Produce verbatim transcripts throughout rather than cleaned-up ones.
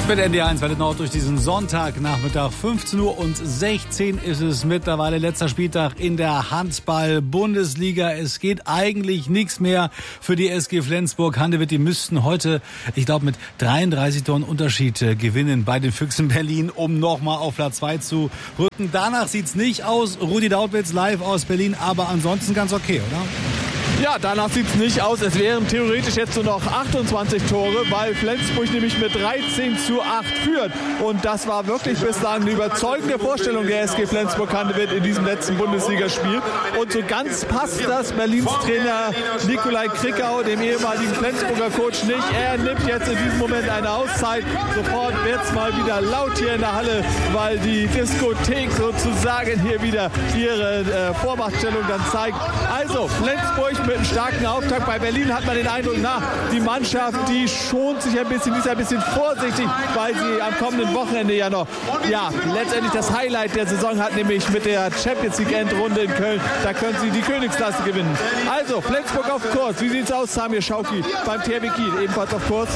Mit N D R eins Welle Nord durch diesen Sonntagnachmittag. fünfzehn Uhr und sechzehn ist es mittlerweile, letzter Spieltag in der Handball-Bundesliga. Es geht eigentlich nichts mehr für die S G Flensburg-Handewitt. Die müssten heute, ich glaube, mit dreiunddreißig Toren Unterschied gewinnen bei den Füchsen Berlin, um nochmal auf Platz zwei zu rücken. Danach sieht's nicht aus. Rudi Dautwitz live aus Berlin, aber ansonsten ganz okay, oder? Ja, danach sieht es nicht aus. Es wären theoretisch jetzt nur noch achtundzwanzig Tore, weil Flensburg nämlich mit dreizehn zu acht führt. Und das war wirklich bislang eine überzeugende Vorstellung der S G Flensburg-Handewitt in diesem letzten Bundesligaspiel. Und so ganz passt das Berlins Trainer Nikolai Krickau, dem ehemaligen Flensburger Coach, nicht. Er nimmt jetzt in diesem Moment eine Auszeit. Sofort wird es mal wieder laut hier in der Halle, weil die Diskothek sozusagen hier wieder ihre äh, Vormachtstellung dann zeigt. Also, Flensburg mit einem starken Auftakt. Bei Berlin hat man den Eindruck, na, die Mannschaft, die schont sich ein bisschen, die ist ein bisschen vorsichtig, weil sie am kommenden Wochenende ja noch, ja, letztendlich das Highlight der Saison hat, nämlich mit der Champions League Endrunde in Köln. Da können sie die Königsklasse gewinnen. Also, Flensburg auf Kurs. Wie sieht's aus, Samir Schauki beim T H W Kiel, ebenfalls auf Kurs?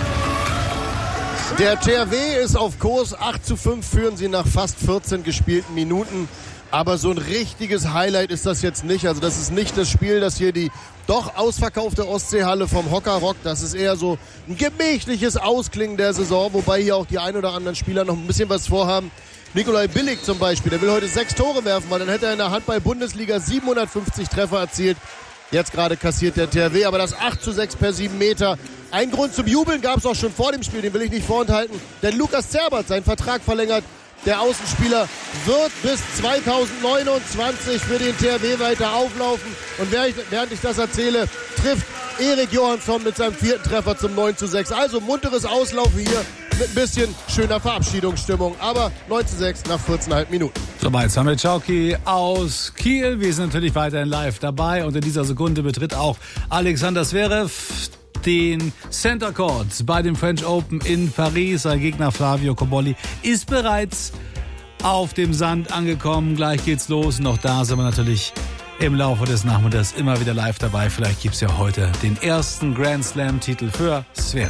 Der T H W ist auf Kurs. acht zu fünf führen sie nach fast vierzehn gespielten Minuten. Aber so ein richtiges Highlight ist das jetzt nicht. Also das ist nicht das Spiel, das hier die doch ausverkaufte Ostseehalle vom Hocker rockt. Das ist eher so ein gemächliches Ausklingen der Saison, wobei hier auch die ein oder anderen Spieler noch ein bisschen was vorhaben. Nikolai Billig zum Beispiel, der will heute sechs Tore werfen, weil dann hätte er in der Handball-Bundesliga siebenhundertfünfzig Treffer erzielt. Jetzt gerade kassiert der T H W, aber das acht zu sechs per sieben Meter. Ein Grund zum Jubeln gab es auch schon vor dem Spiel, den will ich nicht vorenthalten. Denn Lukas Zerbert seinen Vertrag verlängert. Der Außenspieler wird bis zweitausendneunundzwanzig für den T H W weiter auflaufen. Und während ich das erzähle, trifft Erik Johansson mit seinem vierten Treffer zum neun zu sechs. Also munteres Auslaufen hier mit ein bisschen schöner Verabschiedungsstimmung. Aber neun zu sechs nach vierzehn Komma fünf Minuten. Soweit Samir Schauki aus Kiel. Wir sind natürlich weiterhin live dabei. Und in dieser Sekunde betritt auch Alexander Zverev den Center Court bei dem French Open in Paris. Sein Gegner Flavio Cobolli ist bereits auf dem Sand angekommen. Gleich geht's los. Und auch da sind wir natürlich im Laufe des Nachmittags immer wieder live dabei. Vielleicht gibt's ja heute den ersten Grand Slam Titel für Zverev.